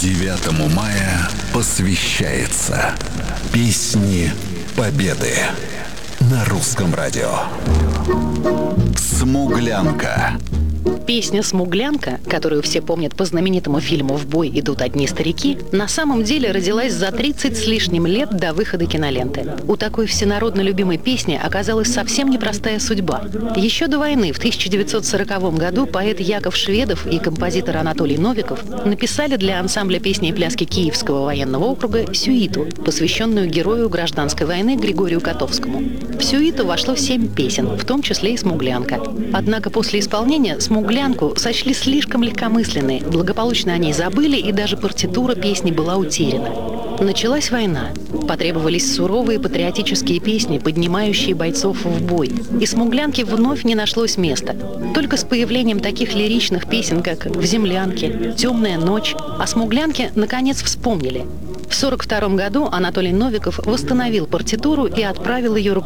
9 мая посвящается Песни Победы на Русском радио. Смуглянка. Песня «Смуглянка», которую все помнят по знаменитому фильму «В бой идут одни старики», на самом деле родилась за 30 с лишним лет до выхода киноленты. У такой всенародно любимой песни оказалась совсем непростая судьба. Еще до войны, в 1940 году, поэт Яков Шведов и композитор Анатолий Новиков написали для ансамбля песни и пляски Киевского военного округа сюиту, посвященную герою гражданской войны Григорию Котовскому. В сюиту вошло 7 песен, в том числе и «Смуглянка». Однако после исполнения «Смуглянку» сочли слишком легкомысленной, благополучно о ней забыли, и даже партитура песни была утеряна. Началась война. Потребовались суровые патриотические песни, поднимающие бойцов в бой. И «Смуглянке» вновь не нашлось места. Только с появлением таких лиричных песен, как «В землянке», «Темная ночь», о «Смуглянке» наконец вспомнили. В 1942 году Анатолий Новиков восстановил партитуру и отправил ее